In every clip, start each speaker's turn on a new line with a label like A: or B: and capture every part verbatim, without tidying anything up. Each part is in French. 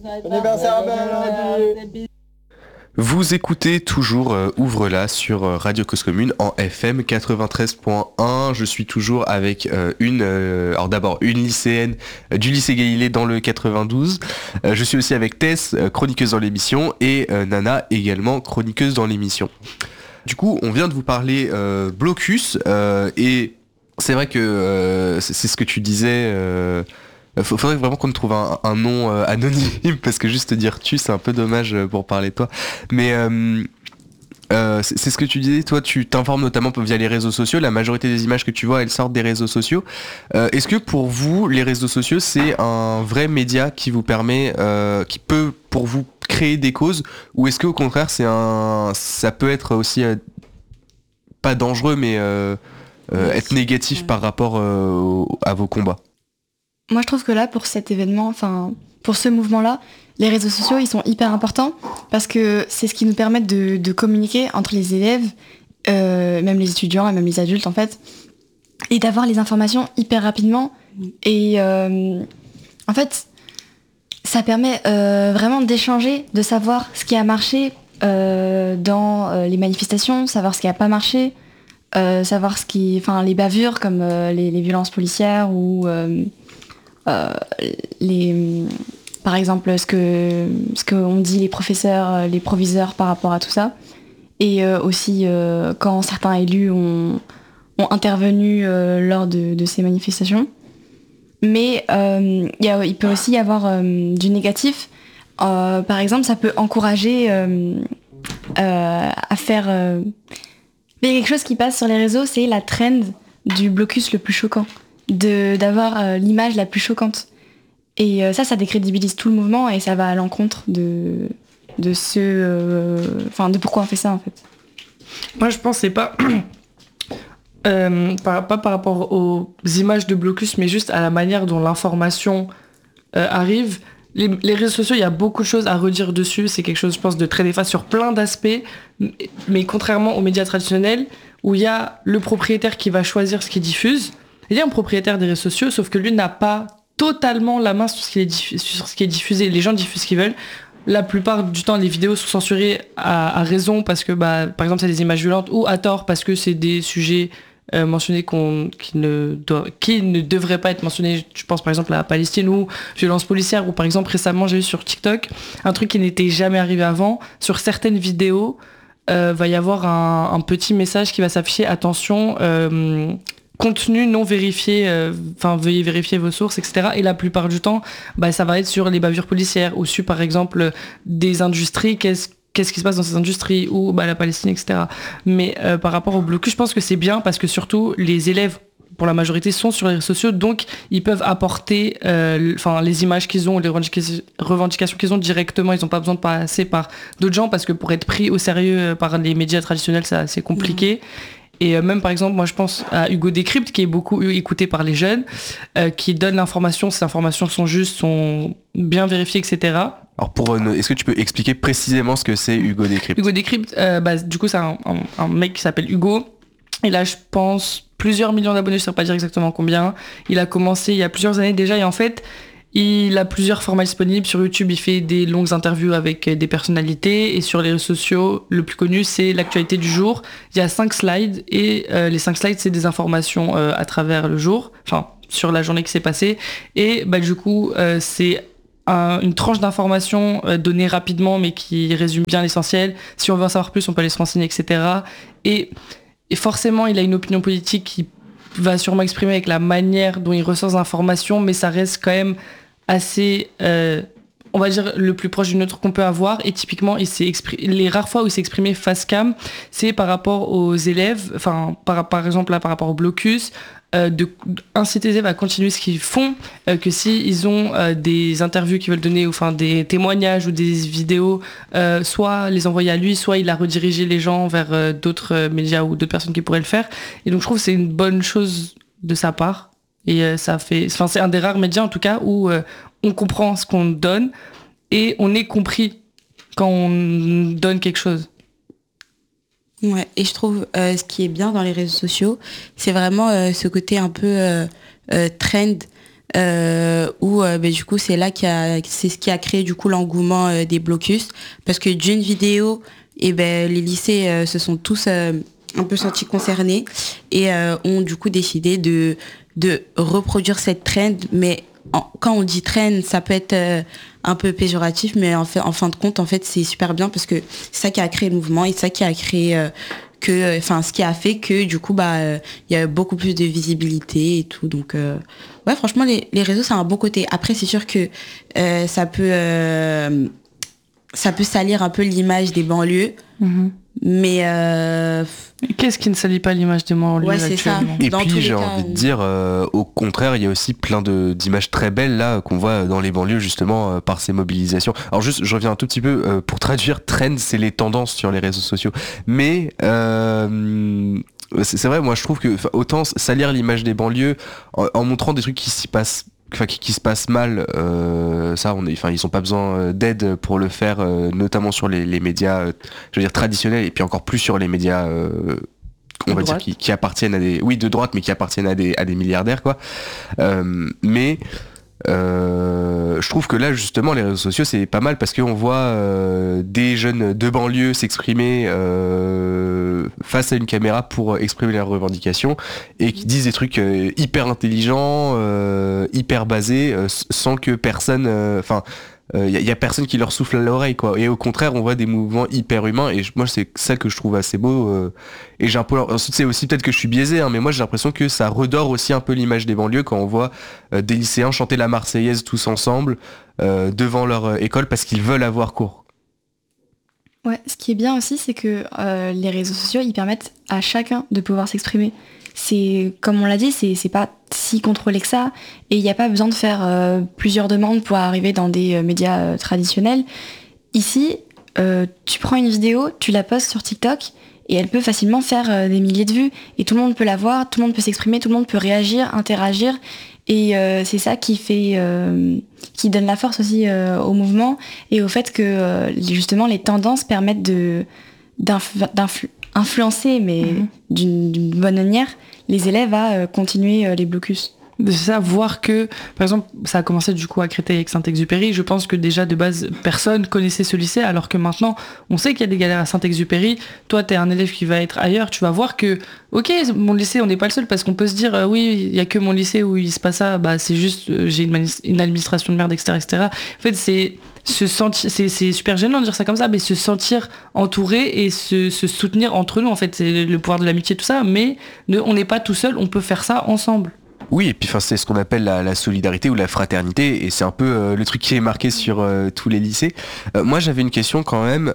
A: Anniversaire Mélodie.
B: Vous écoutez toujours euh, Ouvre-la sur euh, Radio Cause Commune en F M quatre-vingt-treize point un. Je suis toujours avec euh, une, euh, alors d'abord une lycéenne euh, du lycée Galilée dans le quatre-vingt-douze. Euh, je suis aussi avec Tess, euh, chroniqueuse dans l'émission, et euh, Nana, également chroniqueuse dans l'émission. Du coup, on vient de vous parler euh, blocus, euh, et c'est vrai que euh, c'est, c'est ce que tu disais... Euh, Faudrait vraiment qu'on te trouve un, un nom euh, anonyme, parce que juste te dire tu, c'est un peu dommage pour parler de toi. Mais euh, euh, c'est, c'est ce que tu disais, toi tu t'informes notamment via les réseaux sociaux, la majorité des images que tu vois elles sortent des réseaux sociaux. Euh, est-ce que pour vous les réseaux sociaux c'est un vrai média qui vous permet, euh, qui peut pour vous créer des causes, ou est-ce que au contraire c'est un, ça peut être aussi euh, pas dangereux mais euh, euh, être négatif ouais. par rapport euh, à vos combats?
C: Moi, je trouve que là, pour cet événement, enfin, pour ce mouvement-là, les réseaux sociaux, ils sont hyper importants parce que c'est ce qui nous permet de, de communiquer entre les élèves, euh, même les étudiants et même les adultes, en fait, et d'avoir les informations hyper rapidement. Et euh, en fait, ça permet euh, vraiment d'échanger, de savoir ce qui a marché euh, dans euh, les manifestations, savoir ce qui n'a pas marché, euh, savoir ce qui, enfin, les bavures comme euh, les, les violences policières ou... Euh, Euh, les, par exemple ce que ce qu'ont dit les professeurs, les proviseurs par rapport à tout ça, et euh, aussi euh, quand certains élus ont, ont intervenu euh, lors de, de ces manifestations. Mais euh, y a, il peut aussi y avoir euh, du négatif. Euh, par exemple, ça peut encourager euh, euh, à faire... Euh... Il y a quelque chose qui passe sur les réseaux, c'est la trend du blocus le plus choquant. De, d'avoir euh, l'image la plus choquante. Et euh, ça, ça décrédibilise tout le mouvement et ça va à l'encontre de, de ce... Enfin, euh, de pourquoi on fait ça, en fait.
D: Moi, je pense que c'est pas... euh, par, pas par rapport aux images de blocus, mais juste à la manière dont l'information euh, arrive. Les, les réseaux sociaux, il y a beaucoup de choses à redire dessus. C'est quelque chose, je pense, de très néfaste sur plein d'aspects. Mais contrairement aux médias traditionnels, où il y a le propriétaire qui va choisir ce qu'il diffuse, il y a un propriétaire des réseaux sociaux, sauf que lui n'a pas totalement la main sur ce qui est diffusé. Sur ce qui est diffusé. Les gens diffusent ce qu'ils veulent. La plupart du temps, les vidéos sont censurées à, à raison parce que, bah, par exemple, c'est des images violentes, ou à tort parce que c'est des sujets euh, mentionnés qu'on, qui, ne doit, qui ne devraient pas être mentionnés. Je pense par exemple à la Palestine ou violence policière, ou par exemple récemment j'ai vu sur TikTok un truc qui n'était jamais arrivé avant. Sur certaines vidéos, euh, va y avoir un, un petit message qui va s'afficher. Attention. Euh, contenu non vérifié, enfin euh, veuillez vérifier vos sources, et cetera. Et la plupart du temps, bah, ça va être sur les bavures policières, ou sur par exemple des industries, qu'est-ce, qu'est-ce qui se passe dans ces industries, ou bah, la Palestine, et cetera. Mais euh, par rapport au blocus, je pense que c'est bien parce que surtout les élèves, pour la majorité, sont sur les réseaux sociaux, donc ils peuvent apporter euh, les images qu'ils ont, les revendications qu'ils ont directement. Ils n'ont pas besoin de passer par d'autres gens, parce que pour être pris au sérieux par les médias traditionnels, c'est assez compliqué. Mmh. Et même par exemple, moi je pense à Hugo Décrypte, qui est beaucoup écouté par les jeunes, euh, qui donne l'information, ces informations sont justes, sont bien vérifiées, et cetera.
B: Alors pour, euh, est-ce que tu peux expliquer précisément ce que c'est Hugo Décrypte ?
D: Hugo Décrypte, euh, bah, du coup c'est un, un, un mec qui s'appelle Hugo. Et là je pense plusieurs millions d'abonnés, je ne sais pas dire exactement combien. Il a commencé il y a plusieurs années déjà, et en fait... il a plusieurs formats disponibles. Sur YouTube, il fait des longues interviews avec des personnalités. Et sur les réseaux sociaux, le plus connu, c'est l'actualité du jour. Il y a cinq slides. Et euh, les cinq slides, c'est des informations euh, à travers le jour. Enfin, sur la journée qui s'est passée. Et bah, du coup, euh, c'est un, une tranche d'informations euh, donnée rapidement, mais qui résume bien l'essentiel. Si on veut en savoir plus, on peut aller se renseigner, et cetera. Et, et forcément, il a une opinion politique qui va sûrement exprimer avec la manière dont il ressort des informations, mais ça reste quand même assez, euh, on va dire, le plus proche du nôtre qu'on peut avoir. Et typiquement, il s'est exprimé, les rares fois où il s'est exprimé face cam, c'est par rapport aux élèves, enfin, par, par exemple, là, par rapport au blocus, euh, de inciter les élèves à continuer ce qu'ils font, euh, que s'ils ont euh, des interviews qu'ils veulent donner, ou enfin des témoignages ou des vidéos, euh, soit les envoyer à lui, soit il a redirigé les gens vers euh, d'autres euh, médias ou d'autres personnes qui pourraient le faire. Et donc je trouve que c'est une bonne chose de sa part. Et euh, ça fait, enfin c'est un des rares médias en tout cas où euh, on comprend ce qu'on donne et on est compris quand on donne quelque chose.
E: Ouais, et je trouve euh, ce qui est bien dans les réseaux sociaux, c'est vraiment euh, ce côté un peu euh, euh, trend euh, où euh, bah, du coup c'est là qu'il y a, c'est ce qui a créé du coup l'engouement euh, des blocus, parce que d'une vidéo, et ben les lycées euh, se sont tous euh, un peu sentis concernés et euh, ont du coup décidé de de reproduire cette trend, mais en, quand on dit trend, ça peut être euh, un peu péjoratif, mais en, fait, en fin de compte, en fait, c'est super bien parce que c'est ça qui a créé le mouvement et ça qui a créé euh, que, enfin, ce qui a fait que du coup, bah, il euh, y a beaucoup plus de visibilité et tout. Donc, euh, ouais, franchement, les, les réseaux, c'est un bon côté. Après, c'est sûr que euh, ça peut, euh, ça peut salir un peu l'image des banlieues. Mm-hmm. Mais euh...
D: qu'est-ce qui ne salit pas l'image des banlieues
E: ouais, c'est ça.
B: Et
E: dans
B: puis j'ai
E: cas,
B: envie
E: on...
B: de dire, euh, au contraire, il y a aussi plein de, d'images très belles là qu'on voit dans les banlieues justement euh, par ces mobilisations. Alors juste, je reviens un tout petit peu euh, pour traduire. Trend, c'est les tendances sur les réseaux sociaux. Mais euh, c'est, c'est vrai, moi je trouve que autant salir l'image des banlieues en, en montrant des trucs qui s'y passent. Enfin, qui, qui se passe mal, euh, ça, on est, enfin, ils ont pas besoin d'aide pour le faire, euh, notamment sur les, les médias, euh, je veux dire traditionnels, et puis encore plus sur les médias, euh, on va dire qui, qui appartiennent à des, oui, de droite, mais qui appartiennent à des, à des milliardaires, quoi. Euh, mais euh, je trouve que là, justement, les réseaux sociaux, c'est pas mal parce qu'on voit euh, des jeunes de banlieue s'exprimer euh, face à une caméra pour exprimer leurs revendications et qui disent des trucs euh, hyper intelligents, euh, hyper basés, euh, sans que personne, enfin. Euh, il euh, y, y a personne qui leur souffle à l'oreille, quoi. Et au contraire, on voit des mouvements hyper humains. Et je, moi, c'est ça que je trouve assez beau. Euh, et j'ai un peu, c'est aussi peut-être que je suis biaisé, hein, mais moi, j'ai l'impression que ça redore aussi un peu l'image des banlieues quand on voit euh, des lycéens chanter la Marseillaise tous ensemble euh, devant leur euh, école parce qu'ils veulent avoir cours.
C: Ouais, ce qui est bien aussi, c'est que euh, les réseaux sociaux, ils permettent à chacun de pouvoir s'exprimer. C'est, comme on l'a dit, c'est, c'est pas si contrôlé que ça, et il n'y a pas besoin de faire euh, plusieurs demandes pour arriver dans des euh, médias euh, traditionnels. Ici, euh, tu prends une vidéo, tu la postes sur TikTok, et elle peut facilement faire euh, des milliers de vues, et tout le monde peut la voir, tout le monde peut s'exprimer, tout le monde peut réagir, interagir, et euh, c'est ça qui fait, euh, qui donne la force aussi euh, au mouvement, et au fait que euh, justement les tendances permettent de, d'influ- d'influ- influencer, mais mmh. d'une, d'une bonne manière, les élèves à euh, continuer euh, les blocus.
D: C'est ça, voir que, par exemple, ça a commencé du coup à Créteil avec Saint-Exupéry. Je pense que déjà de base, personne connaissait ce lycée, alors que maintenant, on sait qu'il y a des galères à Saint-Exupéry. Toi, t'es un élève qui va être ailleurs, tu vas voir que, ok, mon lycée, on n'est pas le seul, parce qu'on peut se dire, euh, oui, il y a que mon lycée où il se passe ça, bah c'est juste, euh, j'ai une, mani- une administration de merde, et cetera, et cetera. En fait, c'est se sentir, c'est, c'est super gênant de dire ça comme ça, mais se sentir entouré et se, se soutenir entre nous, en fait, c'est le pouvoir de l'amitié, tout ça, mais ne, on n'est pas tout seul, on peut faire ça ensemble.
B: Oui, et puis enfin, c'est ce qu'on appelle la, la solidarité ou la fraternité, et c'est un peu euh, le truc qui est marqué sur euh, tous les lycées. Euh, moi, j'avais une question quand même.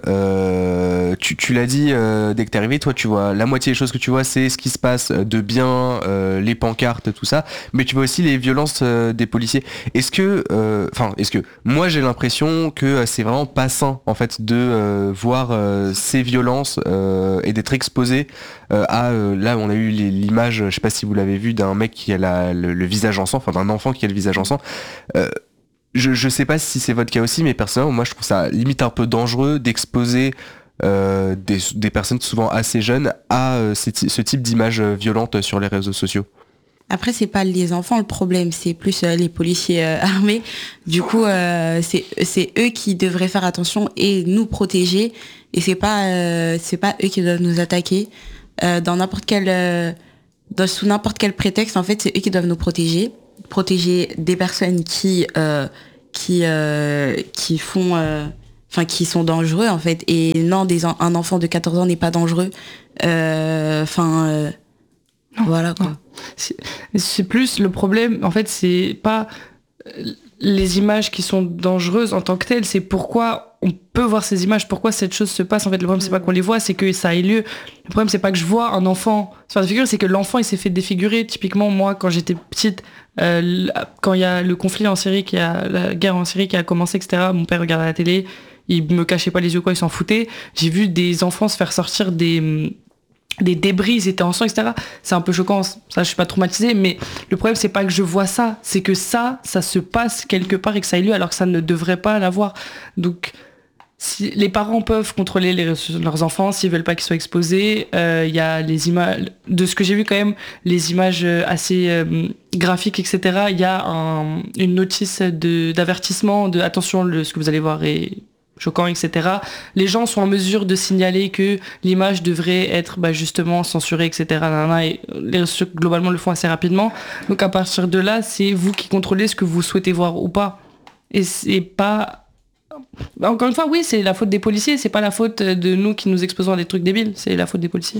B: Euh, tu, tu l'as dit euh, dès que t'es arrivé, toi, tu vois la moitié des choses que tu vois, c'est ce qui se passe de bien, euh, les pancartes, tout ça, mais tu vois aussi les violences euh, des policiers. Est-ce que, enfin, euh, est-ce que moi, j'ai l'impression que c'est vraiment pas sain, en fait, de euh, voir euh, ces violences euh, et d'être exposé euh, à. Euh, là, on a eu les, l'image, je sais pas si vous l'avez vu, d'un mec qui a la Le, le visage en sang, enfin d'un enfant qui a le visage en sang. Euh, je, je sais pas si c'est votre cas aussi, mais personnellement, moi je trouve ça limite un peu dangereux d'exposer euh, des, des personnes souvent assez jeunes à euh, ce, ce type d'images violentes sur les réseaux sociaux.
E: Après, c'est pas les enfants le problème, c'est plus euh, les policiers euh, armés. Du coup, euh, c'est, c'est eux qui devraient faire attention et nous protéger. Et c'est pas, euh, c'est pas eux qui doivent nous attaquer. Euh, dans n'importe quel... Euh, Dans, sous n'importe quel prétexte, en fait, c'est eux qui doivent nous protéger, protéger des personnes qui euh, qui euh, qui font, enfin, euh, qui sont dangereux, en fait. Et non, des un enfant de quatorze ans n'est pas dangereux. Enfin, euh, euh, voilà quoi.
D: C'est, c'est plus le problème. En fait, c'est pas les images qui sont dangereuses en tant que telles, c'est pourquoi on peut voir ces images, pourquoi cette chose se passe. En fait, le problème, c'est pas qu'on les voit, c'est que ça ait lieu. Le problème, c'est pas que je vois un enfant se faire défigurer, c'est que l'enfant, il s'est fait défigurer. Typiquement, moi, quand j'étais petite, euh, quand il y a le conflit en Syrie, qui a, la guerre en Syrie qui a commencé, et cetera, mon père regardait la télé, il me cachait pas les yeux, quoi, il s'en foutait. J'ai vu des enfants se faire sortir des... des débris, ils étaient en sang, et cetera. C'est un peu choquant, ça je suis pas traumatisée, mais le problème c'est pas que je vois ça, c'est que ça, ça se passe quelque part et que ça ait lieu alors que ça ne devrait pas l'avoir. Donc si les parents peuvent contrôler les, leurs enfants s'ils veulent pas qu'ils soient exposés. Il euh, y a les images, de ce que j'ai vu quand même, les images assez euh, graphiques, et cetera. Il y a un, une notice de, d'avertissement, de attention, le, ce que vous allez voir est choquant, et cetera. Les gens sont en mesure de signaler que l'image devrait être bah, justement censurée, et cetera. Et les réseaux globalement le font assez rapidement. Donc à partir de là, c'est vous qui contrôlez ce que vous souhaitez voir ou pas. Et c'est pas... Encore une fois, oui, c'est la faute des policiers, c'est pas la faute de nous qui nous exposons à des trucs débiles, c'est la faute des policiers.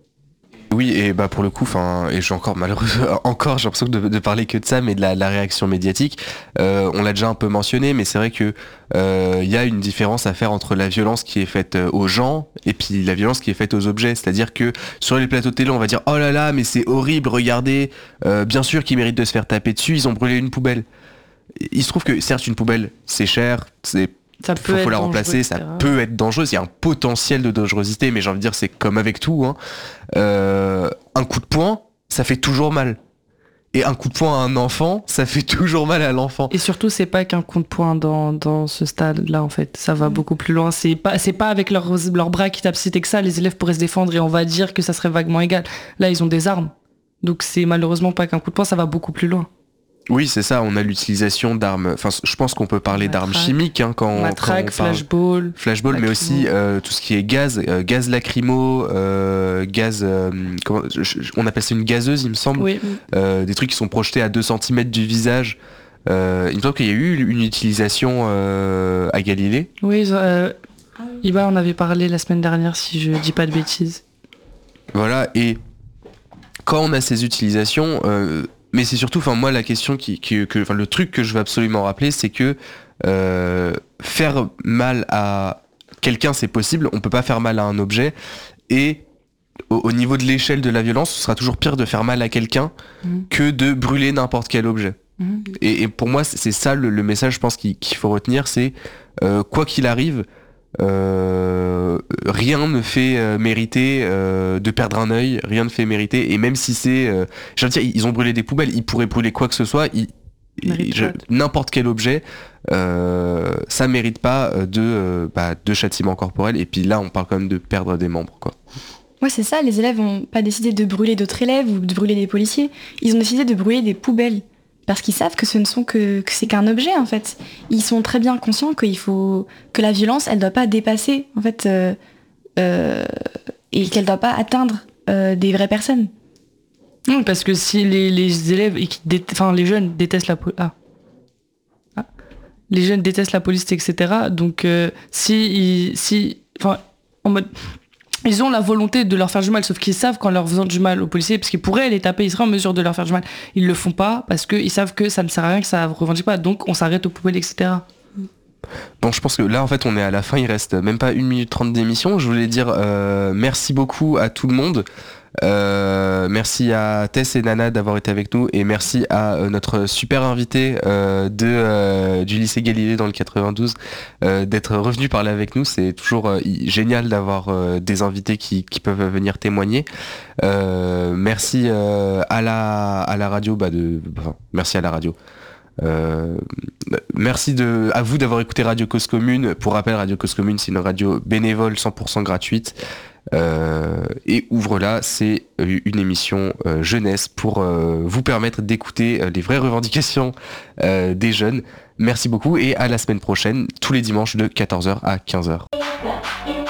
B: Oui, et bah pour le coup, enfin, et j'ai encore malheureusement encore, j'ai l'impression de, de parler que de ça, mais de la, la réaction médiatique. Euh, on l'a déjà un peu mentionné, mais c'est vrai que euh, y a une différence à faire entre la violence qui est faite aux gens et puis la violence qui est faite aux objets. C'est-à-dire que sur les plateaux télé, on va dire oh là là, mais c'est horrible, regardez, euh, bien sûr qu'ils méritent de se faire taper dessus, ils ont brûlé une poubelle. Il se trouve que certes une poubelle, c'est cher, c'est
D: Ça peut
B: faut,
D: être
B: faut la remplacer, ça peut être dangereux, il y a un potentiel de dangerosité, mais j'ai envie de dire c'est comme avec tout, hein. Euh, un coup de poing, ça fait toujours mal. Et un coup de poing à un enfant, ça fait toujours mal à l'enfant.
D: Et surtout, c'est pas qu'un coup de poing dans, dans ce stade-là, en fait. Ça va mmh. beaucoup plus loin. C'est pas, c'est pas avec leurs, leurs bras qui tapent, c'était que ça, les élèves pourraient se défendre et on va dire que ça serait vaguement égal. Là, ils ont des armes. Donc c'est malheureusement pas qu'un coup de poing, ça va beaucoup plus loin.
B: Oui, c'est ça, on a l'utilisation d'armes, enfin je pense qu'on peut parler Matraque. d'armes chimiques hein, quand,
D: Matraque,
B: quand on parle
D: flashball,
B: flashball lacrymo. Mais aussi euh, tout ce qui est gaz, euh, gaz lacrymo, euh, gaz, euh, comment, je, je, on appelle ça une gazeuse il me semble,
D: oui.
B: euh, des trucs qui sont projetés à deux centimètres du visage. Euh, il me semble qu'il y a eu une utilisation euh, à Galilée.
D: Oui, euh, Iba en avait parlé la semaine dernière si je dis pas de bêtises.
B: Voilà, et quand on a ces utilisations... Euh, mais c'est surtout, enfin moi la question qui, qui que, enfin le truc que je veux absolument rappeler, c'est que euh, faire mal à quelqu'un c'est possible, on peut pas faire mal à un objet, et au, au niveau de l'échelle de la violence, ce sera toujours pire de faire mal à quelqu'un mmh. que de brûler n'importe quel objet. Mmh. Et, et pour moi c'est, c'est ça le, le message, je pense qu'il, qu'il faut retenir, c'est euh, quoi qu'il arrive. Euh, rien ne fait euh, mériter euh, de perdre un œil, rien ne fait mériter, et même si c'est, euh, je veux dire, ils ont brûlé des poubelles, ils pourraient brûler quoi que ce soit, ils, ils, je, n'importe quel objet, euh, ça mérite pas de, euh, bah, de châtiment corporel, et puis là on parle quand même de perdre des membres, quoi.
C: Ouais, c'est ça, les élèves n'ont pas décidé de brûler d'autres élèves ou de brûler des policiers, ils ont décidé de brûler des poubelles. Parce qu'ils savent que ce ne sont que, que c'est qu'un objet en fait. Ils sont très bien conscients qu'il faut que la violence, elle doit pas dépasser en fait euh, euh, et qu'elle doit pas atteindre euh, des vraies personnes.
D: Non, parce que si les, les élèves, et qui dé... enfin les jeunes détestent la police, ah. ah. les jeunes détestent la police, et cetera. Donc euh, si, si, enfin en mode ils ont la volonté de leur faire du mal, sauf qu'ils savent qu'en leur faisant du mal aux policiers, parce qu'ils pourraient les taper, ils seraient en mesure de leur faire du mal. Ils le font pas parce qu'ils savent que ça ne sert à rien, que ça ne revendique pas. Donc on s'arrête aux poubelles, et cetera.
B: Bon, je pense que là, en fait, on est à la fin. Il reste même pas une minute trente d'émission. Je voulais dire euh, merci beaucoup à tout le monde. Euh, merci à Tess et Nana d'avoir été avec nous, et merci à euh, notre super invité euh, de, euh, du lycée Galilée dans le quatre-vingt-douze euh, d'être revenu parler avec nous. C'est toujours euh, génial d'avoir euh, des invités qui, qui peuvent venir témoigner. Euh, merci euh, à, la, à la radio, bah de, enfin, merci à la radio. Euh, merci de, à vous d'avoir écouté Radio Cause Commune. Pour rappel, Radio Cause Commune, c'est une radio bénévole cent pour cent gratuite. Euh, et Ouvre-la, c'est une émission euh, jeunesse pour euh, vous permettre d'écouter euh, les vraies revendications euh, des jeunes. Merci beaucoup et à la semaine prochaine, tous les dimanches de quatorze heures à quinze heures.